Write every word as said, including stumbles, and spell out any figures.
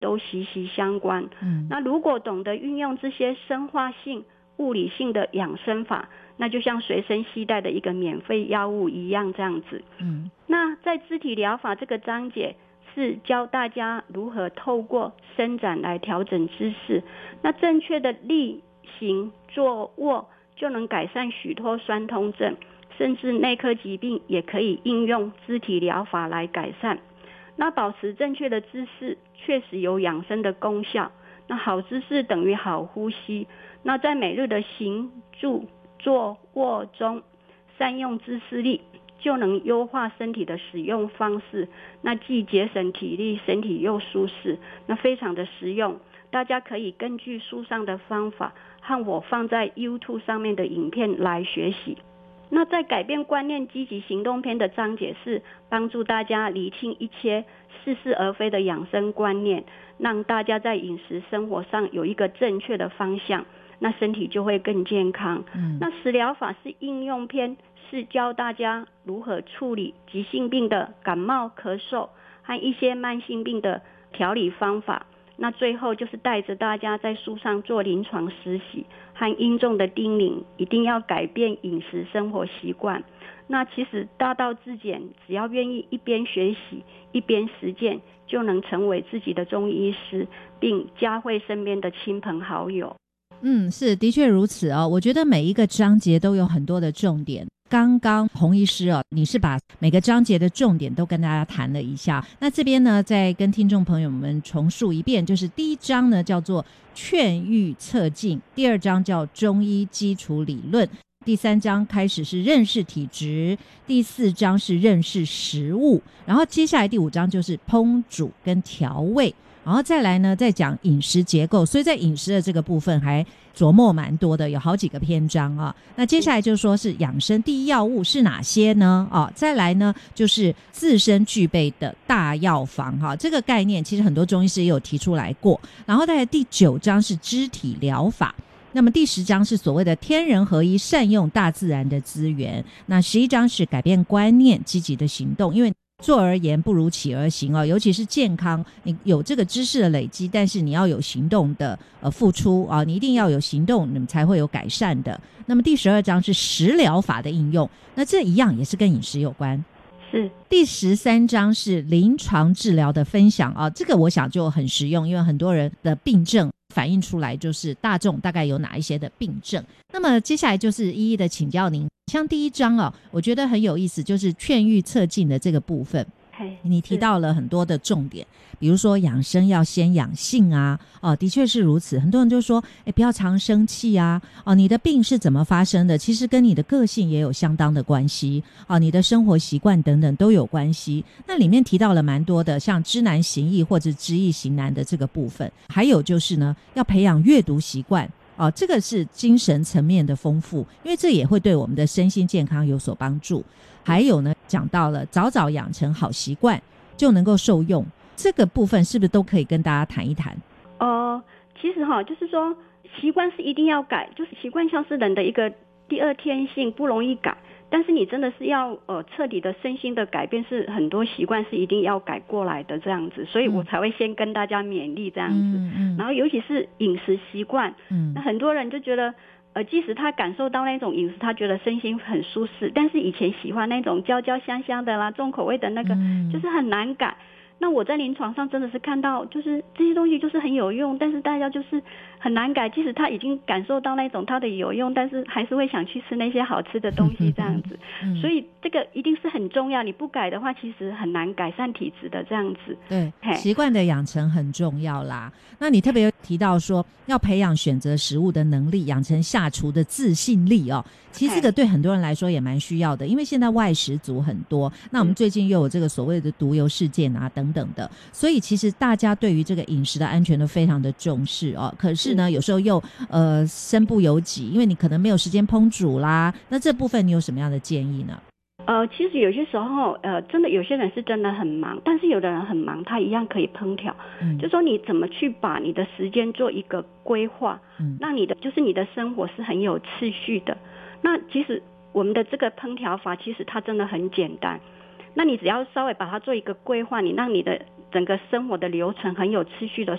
都息息相关。嗯，那如果懂得运用这些生化性、物理性的养生法，那就像随身携带的一个免费药物一样这样子。嗯，那在肢体疗法这个章节是教大家如何透过伸展来调整姿势，那正确的立行坐卧就能改善许多酸痛症，甚至内科疾病也可以应用肢体疗法来改善。那保持正确的姿势确实有养生的功效，那好姿势等于好呼吸，那在每日的行住坐卧中善用姿势力，就能优化身体的使用方式，那既节省体力，身体又舒适，那非常的实用。大家可以根据书上的方法和我放在 YouTube 上面的影片来学习。那在改变观念积极行动篇的章节是帮助大家厘清一切似是而非的养生观念，让大家在饮食生活上有一个正确的方向，那身体就会更健康。嗯，那食疗法是应用篇，是教大家如何处理急性病的感冒咳嗽和一些慢性病的调理方法。那最后就是带着大家在书上做临床实习和应众的叮咛，一定要改变饮食生活习惯。那其实大道至简，只要愿意一边学习一边实践，就能成为自己的中医医师，并嘉惠身边的亲朋好友。 嗯，是，的确如此哦。我觉得每一个章节都有很多的重点。刚刚洪医师哦，你是把每个章节的重点都跟大家谈了一下。那这边呢，再跟听众朋友们重述一遍，就是第一章呢叫做劝喻策进，第二章叫中医基础理论，第三章开始是认识体质，第四章是认识食物，然后接下来第五章就是烹煮跟调味，然后再来呢再讲饮食结构，所以在饮食的这个部分还琢磨蛮多的，有好几个篇章啊。那接下来就说是养生第一要务是哪些呢？啊，再来呢就是自身具备的大药房哈、啊，这个概念其实很多中医师也有提出来过。然后再来第九章是肢体疗法，那么第十章是所谓的天人合一，善用大自然的资源。那十一章是改变观念，积极的行动，因为坐而言不如起而行哦，尤其是健康，你有这个知识的累积，但是你要有行动的呃付出啊，你一定要有行动，你们才会有改善的。那么第十二章是食疗法的应用，那这一样也是跟饮食有关。 是第十三章是临床治疗的分享啊，这个我想就很实用，因为很多人的病症反映出来就是大众大概有哪一些的病症。那么接下来就是一一的请教您，像第一章啊，我觉得很有意思，就是劝喻策进的这个部分，你提到了很多的重点，比如说养生要先养性啊，哦，的确是如此。很多人就说，哎，不要常生气啊，哦，你的病是怎么发生的？其实跟你的个性也有相当的关系，哦，你的生活习惯等等都有关系。那里面提到了蛮多的，像知难行易或者知易行难的这个部分，还有就是呢，要培养阅读习惯。哦，这个是精神层面的丰富，因为这也会对我们的身心健康有所帮助。还有呢，讲到了早早养成好习惯就能够受用，这个部分是不是都可以跟大家谈一谈？ 呃，其实哈，就是说习惯是一定要改，就是习惯像是人的一个第二天性，不容易改。但是你真的是要呃彻底的身心的改变，是很多习惯是一定要改过来的这样子，所以我才会先跟大家勉励这样子。嗯嗯、然后尤其是饮食习惯，嗯，那很多人就觉得呃即使他感受到那种饮食，他觉得身心很舒适，但是以前喜欢那种焦焦香香的啦、重口味的那个，嗯、就是很难改。那我在临床上真的是看到，就是这些东西就是很有用，但是大家就是很难改，即使他已经感受到那种他的有用，但是还是会想去吃那些好吃的东西这样子。嗯、所以这个一定是很重要，你不改的话其实很难改善体质的这样子。 对，习惯的养成很重要啦。那你特别提到说要培养选择食物的能力，养成下厨的自信力哦，其实这个对很多人来说也蛮需要的，因为现在外食族很多，那我们最近又有这个所谓的毒油事件啊等等的，所以其实大家对于这个饮食的安全都非常的重视哦。可是呢，有时候又呃身不由己，因为你可能没有时间烹煮啦。那这部分你有什么样的建议呢？ 呃，其实有些时候，呃，真的有些人是真的很忙，但是有的人很忙，他一样可以烹调。嗯，就说你怎么去把你的时间做一个规划，嗯，让你的就是你的生活是很有次序的。那其实我们的这个烹调法，其实它真的很简单。那你只要稍微把它做一个规划，你让你的整个生活的流程很有秩序的